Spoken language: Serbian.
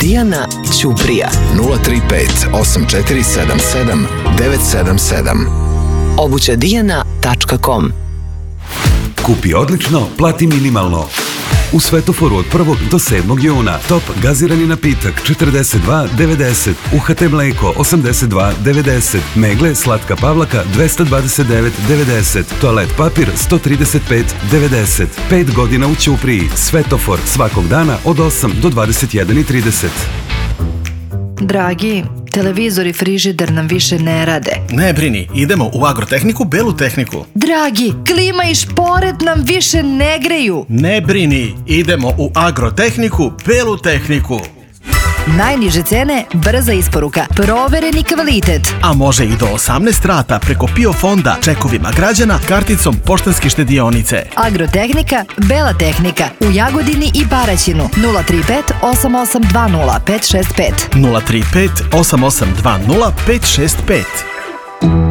Dijana Ćuprija 035 8477 977. obućadijana.com. Kupi odlično, plati minimalno. U Svetoforu od 1. do 7. juna. Top gazirani napitak 42,90. UHT mleko 82,90. Megle slatka pavlaka 229,90. Toalet papir 135,90. 5 godina u Ćupriji. Svetofor svakog dana od 8 do 21:30. Dragi, televizor i frižider nam više ne rade. Ne brini, idemo u Agrotehniku, Belu tehniku. Dragi, klima i šporet nam više ne greju. Ne brini, idemo u Agrotehniku, Belu tehniku. Najniže cene, brza isporuka, provereni kvalitet. A može i do 18 rata preko PIO fonda, čekovima građana, karticom Poštanske štedionice. Agrotehnika, Bela tehnika, u Jagodini i Paraćinu. 035 8820 565. 035 8820 565.